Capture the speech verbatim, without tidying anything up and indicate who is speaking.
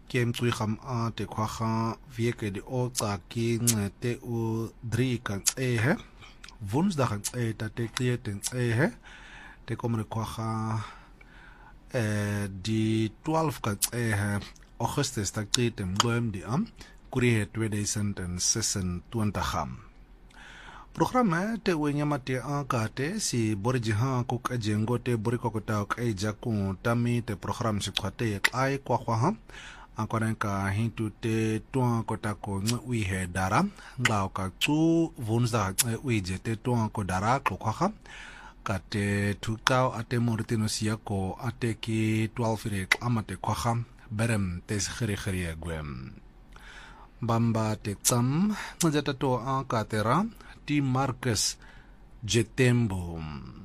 Speaker 1: ke mcwiham a te kwaga wieke die oca ki ncete u drie ka ncehe woensdag nceta te qiete ncehe te komre kwaga eh die twaalf ka ncehe Augustus ta qiete mqwem di am kurihe tweeduisend sesentwintig am Programa te wenya mate akate si borjiha ko kajengo te borikokota ka eja ku tami te program si khate ai kwa kwa ha akwana ka hintu te twa kota ko ngwi he dara ngao ka chu vunza uije te twa ko dara ko kwa ha ka te tukao ate moritino sia ko ate ki twaalf re amate kwa ha berem te khiri khiri gwem bamba te tsam ngata to akatera T. Marcus Jetembo.